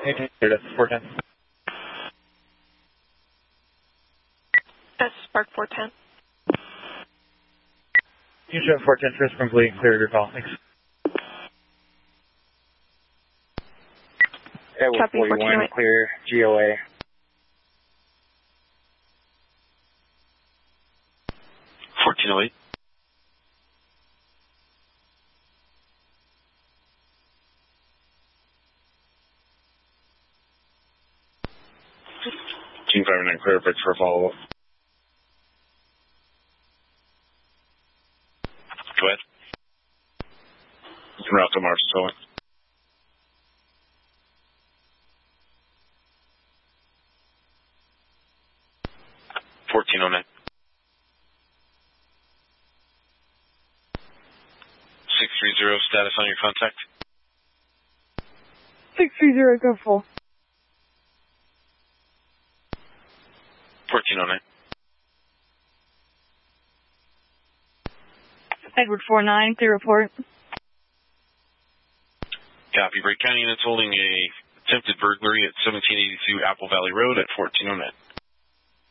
Hey, that's 410. That's Spark 410. You should have 410 first complete. Clear your call. Thanks. Edward 41, clear, GOA. 1408. Team 59, clear, pitch for follow-up. Go ahead. Route to Mars, so 1409. 630, status on your contact. 630, go full. 1409. Edward 49, clear report. Copy. Brake County units holding a attempted burglary at 1782 Apple Valley Road at 1409.